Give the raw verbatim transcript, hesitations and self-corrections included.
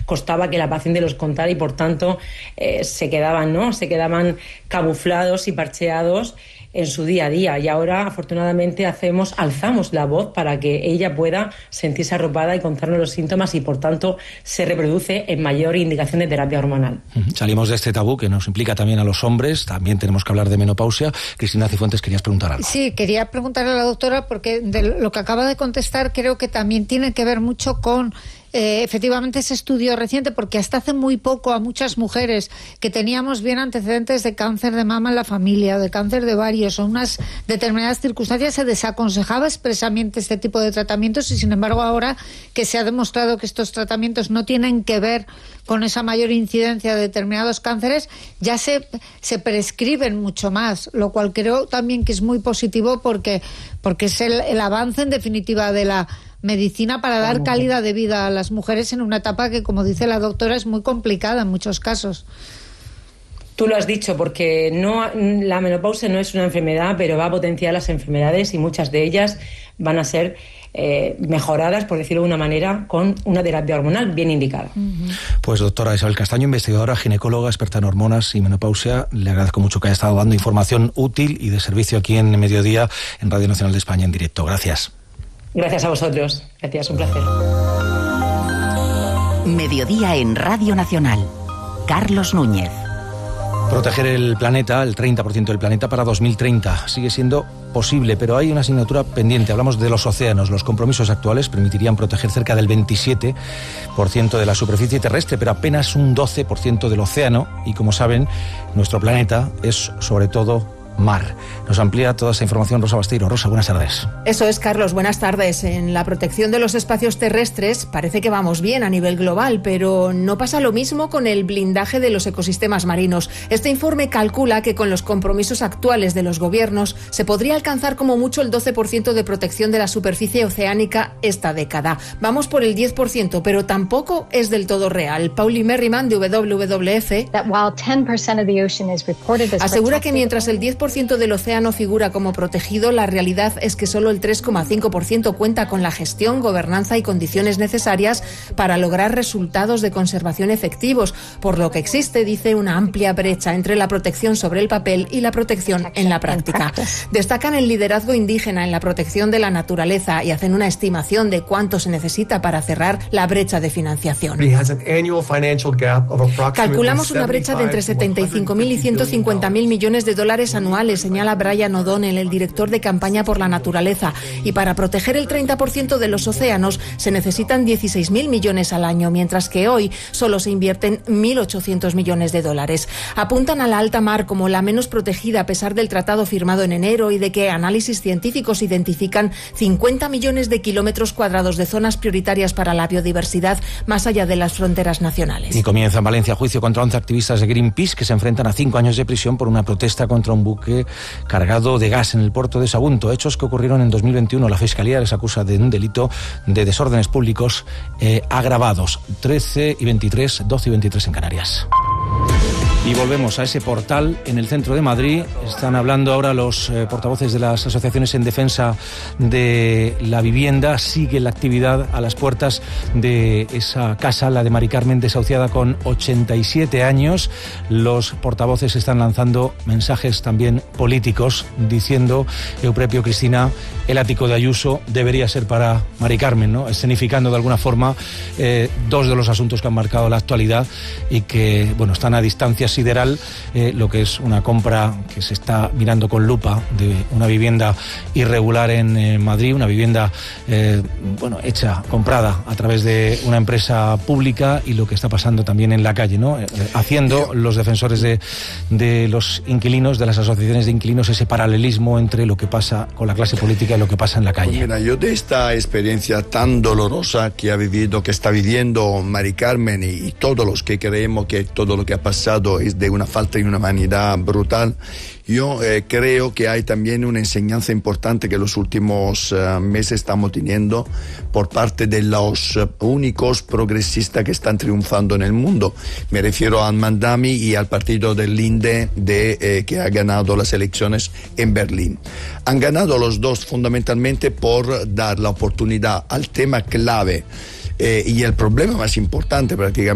costaba que la paciente los contara y por tanto eh, se quedaban, ¿no? Se quedaban camuflados y parcheados en su día a día, y ahora afortunadamente hacemos, alzamos la voz para que ella pueda sentirse arropada y contarnos los síntomas y por tanto se reproduce en mayor indicación de terapia hormonal. Salimos de este tabú que nos implica también a los hombres, también tenemos que hablar de menopausia. Cristina Cifuentes, querías preguntar algo. Sí, quería preguntarle a la doctora porque de lo que acaba de contestar creo que también tiene que ver mucho con Eh, efectivamente ese estudio reciente, porque hasta hace muy poco a muchas mujeres que teníamos bien antecedentes de cáncer de mama en la familia o de cáncer de ovarios o unas determinadas circunstancias se desaconsejaba expresamente este tipo de tratamientos, y sin embargo ahora que se ha demostrado que estos tratamientos no tienen que ver con esa mayor incidencia de determinados cánceres, ya se, se prescriben mucho más, lo cual creo también que es muy positivo porque, porque es el, el avance en definitiva de la medicina para dar calidad de vida a las mujeres en una etapa que, como dice la doctora, es muy complicada en muchos casos. Tú lo has dicho, porque no, la menopausia no es una enfermedad, pero va a potenciar las enfermedades y muchas de ellas van a ser eh, mejoradas, por decirlo de una manera, con una terapia hormonal bien indicada. Pues doctora Isabel Castaño, investigadora, ginecóloga, experta en hormonas y menopausia, le agradezco mucho que haya estado dando información útil y de servicio aquí en Mediodía, en Radio Nacional de España en directo. Gracias. Gracias a vosotros. Gracias, un placer. Mediodía en Radio Nacional. Carlos Núñez. Proteger el planeta, el treinta por ciento del planeta para dos mil treinta. Sigue siendo posible, pero hay una asignatura pendiente. Hablamos de los océanos. Los compromisos actuales permitirían proteger cerca del veintisiete por ciento de la superficie terrestre, pero apenas un doce por ciento del océano. Y como saben, nuestro planeta es sobre todo mar. Nos amplía toda esta información Rosa Basteiro. Rosa, buenas tardes. Eso es, Carlos, buenas tardes. En la protección de los espacios terrestres parece que vamos bien a nivel global, pero no pasa lo mismo con el blindaje de los ecosistemas marinos. Este informe calcula que con los compromisos actuales de los gobiernos se podría alcanzar como mucho el doce por ciento de protección de la superficie oceánica esta década. Vamos por el diez por ciento, pero tampoco es del todo real. Pauli Merriman, de W W F, asegura que mientras el diez por ciento del océano figura como protegido, la realidad es que solo el tres coma cinco por ciento cuenta con la gestión, gobernanza y condiciones necesarias para lograr resultados de conservación efectivos, por lo que existe, dice, una amplia brecha entre la protección sobre el papel y la protección en la práctica. Destacan el liderazgo indígena en la protección de la naturaleza y hacen una estimación de cuánto se necesita para cerrar la brecha de financiación. Calculamos una brecha de entre setenta y cinco mil y ciento cincuenta mil millones de dólares anuales, señala Brian O'Donnell, el director de campaña por la naturaleza, y para proteger el treinta por ciento de los océanos se necesitan dieciséis mil millones al año, mientras que hoy solo se invierten mil ochocientos millones de dólares. Apuntan a la alta mar como la menos protegida a pesar del tratado firmado en enero y de que análisis científicos identifican cincuenta millones de kilómetros cuadrados de zonas prioritarias para la biodiversidad más allá de las fronteras nacionales. Y comienza en Valencia juicio contra once activistas de Greenpeace que se enfrentan a cinco años de prisión por una protesta contra un buque cargado de gas en el puerto de Sagunto. Hechos que ocurrieron en dos mil veintiuno. La Fiscalía les acusa de un delito de desórdenes públicos eh, agravados. trece y veintitrés, doce y veintitrés en Canarias. Y volvemos a ese portal en el centro de Madrid. Están hablando ahora los eh, portavoces de las asociaciones en defensa de la vivienda. Sigue la actividad a las puertas de esa casa, la de Mari Carmen, desahuciada con ochenta y siete años. Los portavoces están lanzando mensajes también políticos, diciendo, Euprepio, Cristina, el ático de Ayuso debería ser para Mari Carmen, ¿no? Escenificando de alguna forma eh, dos de los asuntos que han marcado la actualidad y que, bueno, están a distancia sideral, eh, lo que es una compra que se está mirando con lupa de una vivienda irregular en eh, Madrid, una vivienda eh, bueno, hecha, comprada a través de una empresa pública, y lo que está pasando también en la calle, ¿no? Eh, haciendo los defensores de, de los inquilinos, de las asociaciones de inquilinos, ese paralelismo entre lo que pasa con la clase política y lo que pasa en la calle. Pues mira, yo de esta experiencia tan dolorosa que ha vivido, que está viviendo Mari Carmen y, y todos los que creemos que todo lo que ha pasado es de una falta de humanidad brutal, yo eh, creo que hay también una enseñanza importante que los últimos uh, meses estamos teniendo por parte de los uh, únicos progresistas que están triunfando en el mundo. Me refiero a Mandami y al partido del Linde de, eh, que ha ganado las elecciones en Berlín. Han ganado los dos fundamentalmente por dar la oportunidad al tema clave eh, y el problema más importante prácticamente